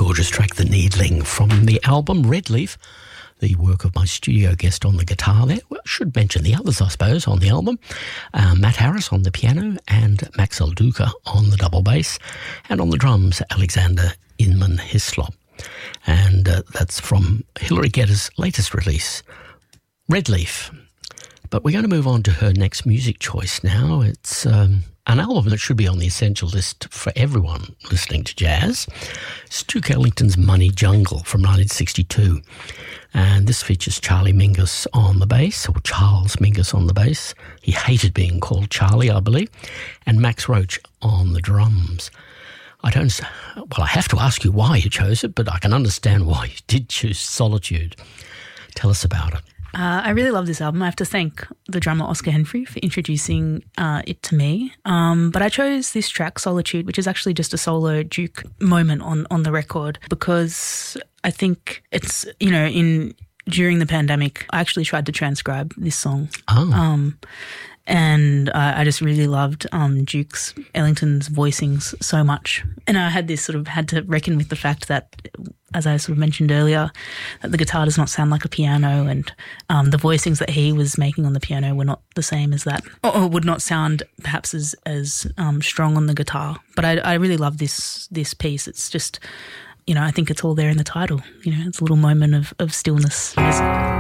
gorgeous track, The Needling, from the album Red Leaf, the work of my studio guest on the guitar there. Well, I should mention the others, I suppose, on the album. Matt Harris on the piano and Max El Duca on the double bass. And on the drums, Alexander Inman Hislop. And that's from Hilary Geddes' latest release, Red Leaf. But we're going to move on to her next music choice now. It's an album that should be on the essential list for everyone listening to jazz. It's Duke Ellington's Money Jungle from 1962. And this features Charlie Mingus on the bass, or Charles Mingus on the bass. He hated being called Charlie, I believe. And Max Roach on the drums. I have to ask you why you chose it, but I can understand why you did choose Solitude. Tell us about it. I really love this album. I have to thank the drummer Oscar Henfrey for introducing it to me. But I chose this track, Solitude, which is actually just a solo Duke moment on the record, because I think it's, during the pandemic, I actually tried to transcribe this song. Oh. And I just really loved Ellington's voicings so much. And I had to reckon with the fact that, as I sort of mentioned earlier, that the guitar does not sound like a piano, and the voicings that he was making on the piano were not the same as that, or would not sound perhaps as strong on the guitar. But I really love this piece. It's just, I think it's all there in the title. It's a little moment of stillness.